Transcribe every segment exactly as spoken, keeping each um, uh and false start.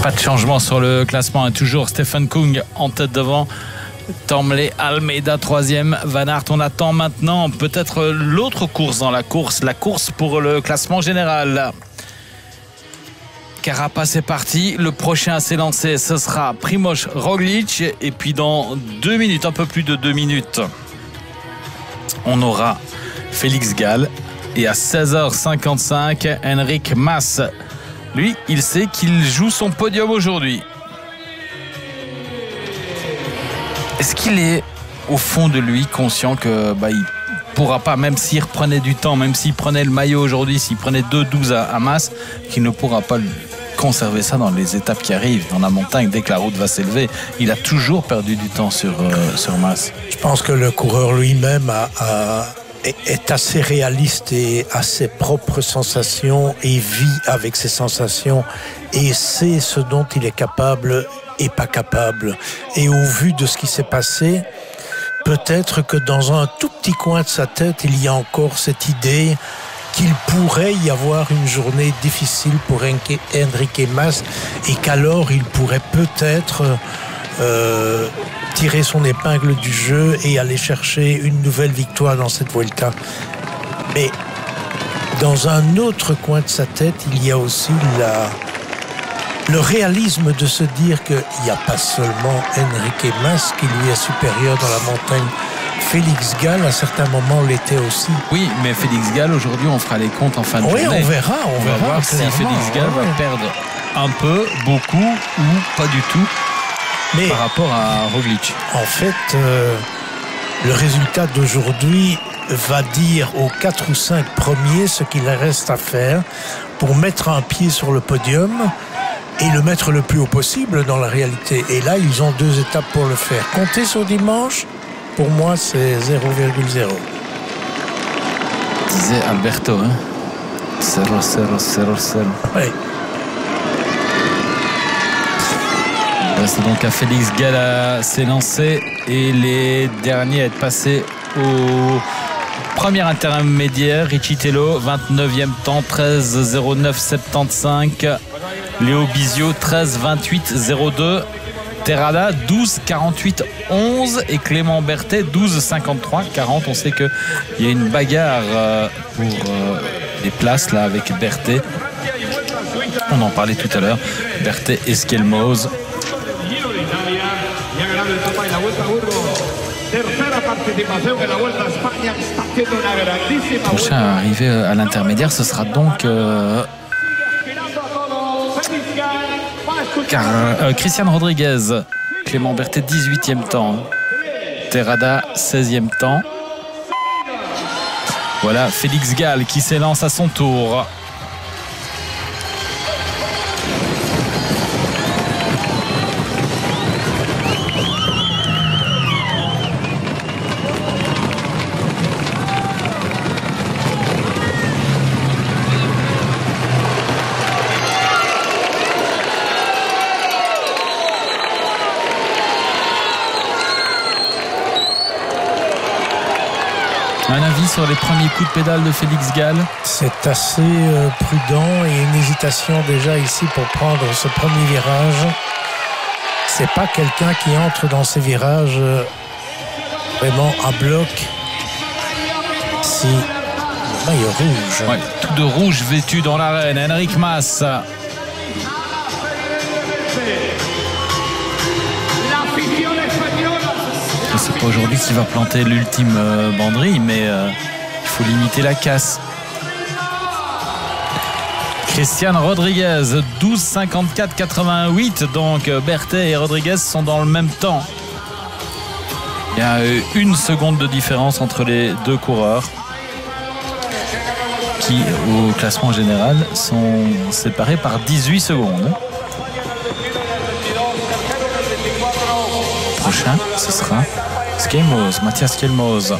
Pas de changement sur le classement, hein. Toujours Stephen Kung en tête devant. Tomley Almeida troisième. Van Aert, on attend maintenant peut-être l'autre course dans la course, la course pour le classement général. Carapaz est parti, le prochain à s'élancer ce sera Primož Roglič et puis dans deux minutes, un peu plus de deux minutes, on aura Félix Gall et à seize heures cinquante-cinq, Enric Mas. Lui, il sait qu'il joue son podium aujourd'hui. Est-ce qu'il est au fond de lui conscient que bah, il pourra pas, même s'il reprenait du temps, même s'il prenait le maillot aujourd'hui, s'il prenait deux douze à, à Mas, qu'il ne pourra pas conserver ça dans les étapes qui arrivent, dans la montagne, dès que la route va s'élever. Il a toujours perdu du temps sur, euh, sur Mas. Je pense que le coureur lui-même a, a, est assez réaliste et a ses propres sensations et vit avec ses sensations et sait ce dont il est capable et pas capable. Et au vu de ce qui s'est passé, peut-être que dans un tout petit coin de sa tête, il y a encore cette idée qu'il pourrait y avoir une journée difficile pour Enric Mas et qu'alors il pourrait peut-être euh, tirer son épingle du jeu et aller chercher une nouvelle victoire dans cette Vuelta. Mais dans un autre coin de sa tête, il y a aussi la... le réalisme de se dire qu'il n'y a pas seulement Enric Mas qui lui est supérieur dans la montagne. Félix Gall, à certains moments, l'était aussi. Oui, mais Félix Gall, aujourd'hui, on fera les comptes en fin de oui, journée. Oui, on verra. On, on verra va voir clairement. Si Félix Gall ouais. va perdre un peu, beaucoup ou pas du tout mais par rapport à Roglič. En fait, euh, le résultat d'aujourd'hui va dire aux quatre ou cinq premiers ce qu'il reste à faire pour mettre un pied sur le podium et le mettre le plus haut possible dans la réalité. Et là, ils ont deux étapes pour le faire. Compter sur dimanche, pour moi, c'est zéro virgule zéro. Disait Alberto, hein zéro, zéro, zéro, zéro. Oui. Il reste donc à Félix Gall à s'élancer et les derniers à être passés au premier intermédiaire. Richie Tello, vingt-neuvième temps, treize zéro neuf soixante-quinze. Léo Bizio, treize vingt-huit zéro deux. Terrada, douze quarante-huit onze. Et Clément Berthet, douze cinquante-trois quarante. On sait qu'il y a une bagarre pour les places là avec Berthet. On en parlait tout à l'heure. Berthet, Esquelmoz. Prochain arrivé à l'intermédiaire, ce sera donc euh, car, euh, Christian Rodriguez. Clément Berthet, dix-huitième temps. Terrada, seizième temps. Voilà Félix Gall qui s'élance à son tour. Un avis sur les premiers coups de pédale de Félix Gall? C'est assez euh, prudent et une hésitation déjà ici pour prendre ce premier virage. C'est pas quelqu'un qui entre dans ces virages euh, vraiment à bloc. Si le maillot rouge. Ouais, tout de rouge vêtu dans l'arène. Enric Mas. C'est pas aujourd'hui qu'il va planter l'ultime euh, banderille, mais euh, il faut limiter la casse. Christian Rodriguez, douze cinquante-quatre quatre-vingt-huit. Donc Berthet et Rodriguez sont dans le même temps. Il y a une seconde de différence entre les deux coureurs qui, au classement général, sont séparés par dix-huit secondes. Prochain, ce sera Esquelmoz, Mathias Esquelmoz.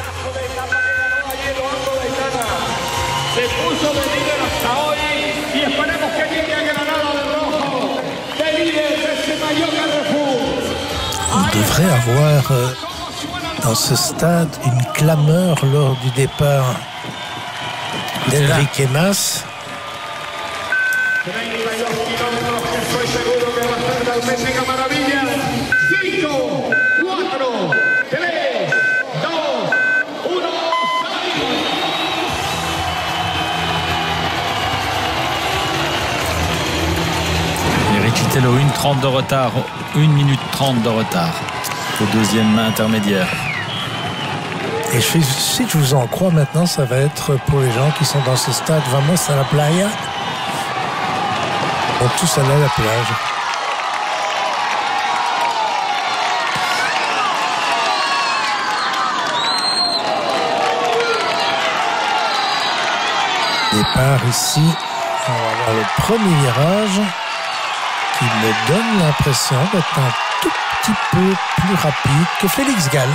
On devrait avoir euh, dans ce stade une clameur lors du départ d'Enric Mas. Riccitello, une trente de retard, une minute trente de retard au deuxième intermédiaire. Et je, si je vous en crois maintenant, ça va être pour les gens qui sont dans ce stade, vamos à la playa. On tous aller à la plage. Départ ici, on va avoir le premier virage qui me donne l'impression d'être un tout petit peu plus rapide que Félix Gall.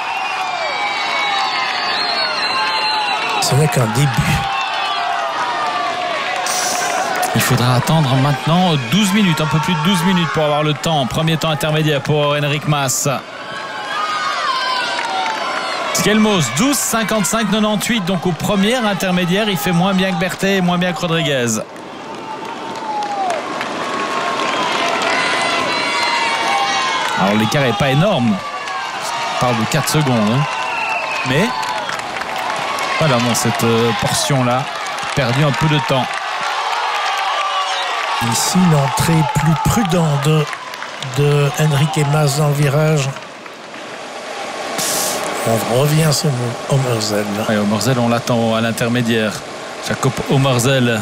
Ce n'est qu'un début. Il faudra attendre maintenant douze minutes, un peu plus de douze minutes pour avoir le temps. Premier temps intermédiaire pour Enric Mas. Skelmos, douze cinquante-cinq quatre-vingt-dix-huit. Donc au premier intermédiaire, il fait moins bien que Berthet et moins bien que Rodriguez. Alors l'écart n'est pas énorme. On parle de quatre secondes. Hein. Mais voilà, dans cette portion-là, perdu un peu de temps. Ici, l'entrée plus prudente de, de Enric Mas dans le virage. On revient sur Omerzel. Oui, Omerzel, on l'attend à l'intermédiaire. Jacob Omerzel.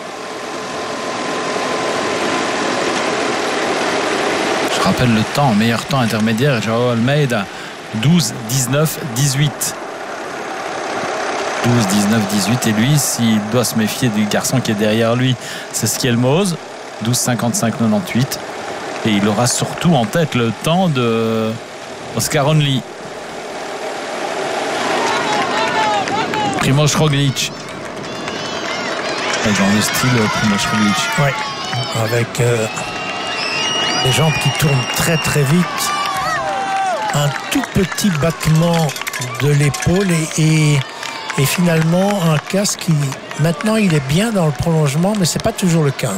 Je rappelle le temps, meilleur temps intermédiaire, Joao Almeida, douze dix-neuf dix-huit. douze dix-neuf dix-huit, et lui, s'il doit se méfier du garçon qui est derrière lui, c'est Skelmos, douze cinquante-cinq quatre-vingt-dix-huit, et il aura surtout en tête le temps de Oscar Onley. Primož Roglič, et dans le style Primož Roglič. Oui, avec euh, les jambes qui tournent très très vite, un tout petit battement de l'épaule et, et Et finalement, un casque qui, maintenant, il est bien dans le prolongement, mais ce n'est pas toujours le cas.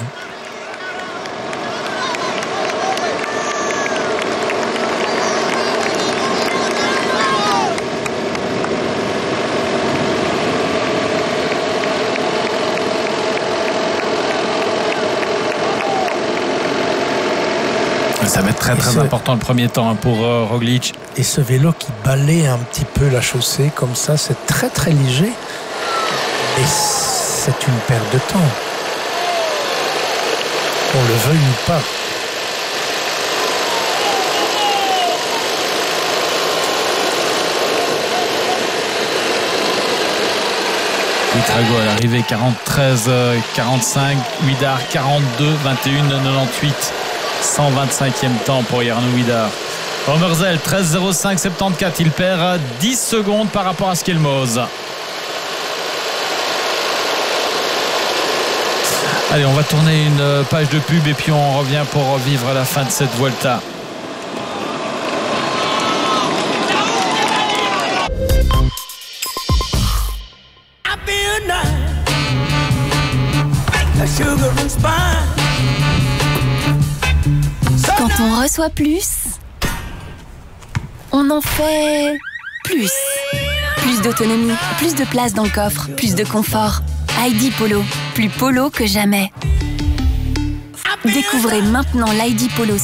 Ça va être très très ce... important le premier temps pour euh, Roglič. Et ce vélo qui balaye un petit peu la chaussée comme ça, c'est très très léger. Et c'est une perte de temps. Qu'on le veuille ou pas. Buitrago à l'arrivée, quarante-treize quarante-cinq, Huidar quarante-deux vingt et un quatre-vingt-dix-huit. cent vingt-cinquième temps pour Jarno Huidar. Omerzel, treize zéro cinq soixante-quatorze. Il perd dix secondes par rapport à Skelmos. Allez, on va tourner une page de pub et puis on revient pour revivre la fin de cette Vuelta. Quand on reçoit plus, on en fait plus. Plus d'autonomie, plus de place dans le coffre, plus de confort. I D Polo, plus polo que jamais. Découvrez maintenant l'I D Polo